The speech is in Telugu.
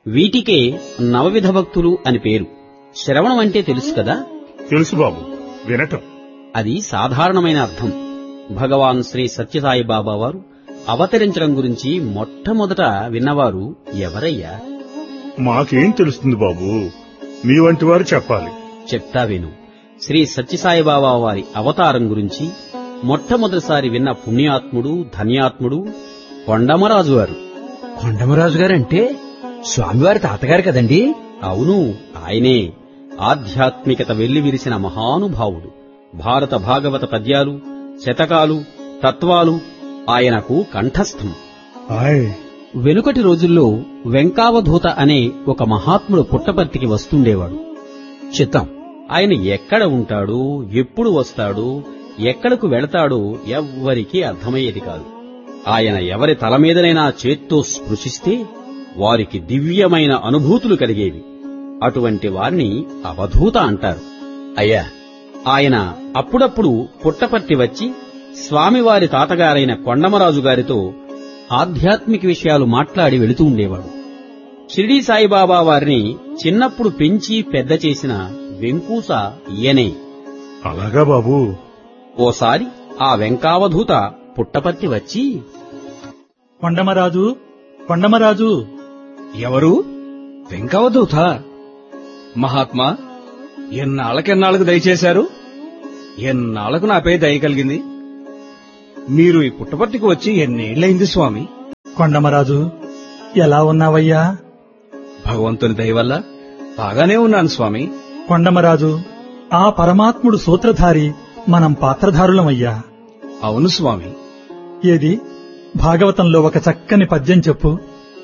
వీటికే నవవిధ భక్తులు అని పేరు. శ్రవణం అంటే తెలుసు కదా? తెలుసు బాబు, వినటం. అది సాధారణమైన అర్థం. భగవాన్ శ్రీ సత్యసాయి బాబా వారు అవతరించడం గురించి మొట్టమొదట విన్నవారు ఎవరయ్యా? మాకేం తెలుస్తుంది బాబు, మీ వంటి వారు చెప్పాలి. చెప్తా విను. శ్రీ సత్యసాయి బాబా వారి అవతారం గురించి మొట్టమొదటిసారి విన్న పుణ్యాత్ముడు, ధన్యాత్ముడు కొండమరాజు గారు. కొండమరాజు గారంటే స్వామివారి తాతగారు కదండి? అవును, ఆయనే. ఆధ్యాత్మికత వెల్లివిరిసిన మహానుభావుడు. భారత భాగవత పద్యాలు, శతకాలు, తత్వాలు ఆయనకు కంఠస్థం. వెనుకటి రోజుల్లో వెంకావధూత అనే ఒక మహాత్ముడు పుట్టపర్తికి వస్తుండేవాడు. చిత్తం. ఆయన ఎక్కడ ఉంటాడో, ఎప్పుడు వస్తాడో, ఎక్కడకు వెళతాడో ఎవ్వరికీ అర్థమయ్యేది కాదు. ఆయన ఎవరి తలమీదనైనా చేత్తో స్పృశిస్తే వారికి దివ్యమైన అనుభూతులు కలిగేవి. అటువంటి వారిని అవధూత అంటారు. అయ్యా, ఆయన అప్పుడప్పుడు పుట్టపర్తి వచ్చి స్వామివారి తాతగారైన కొండమరాజు గారితో ఆధ్యాత్మిక విషయాలు మాట్లాడి వెళుతూ ఉండేవాడు. షిరిడీ సాయిబాబా వారిని చిన్నప్పుడు పెంచి పెద్ద చేసిన వెంకూస ఈయనే. అలాగా బాబు? ఓసారి ఆ వెంకావధూత పుట్టపర్తి వచ్చి, కొండమరాజు, కొండమరాజు. ఎవరు? వెంకవదూత? మహాత్మా, ఎన్నాళ్ళకెన్నాళ్ళకు దయచేశారు? ఎన్నాళ్లకు నాపై దయ కలిగింది? మీరు ఈ పుట్టపర్తికి వచ్చి ఎన్నేళ్లైంది స్వామి? కొండమరాజు, ఎలా ఉన్నావయ్యా? భగవంతుని దయ వల్ల బాగానే ఉన్నాను స్వామి. కొండమరాజు, ఆ పరమాత్ముడు సూత్రధారి, మనం పాత్రధారులమయ్యా. అవును స్వామి. ఏది భాగవతంలో ఒక చక్కని పద్యం చెప్పు.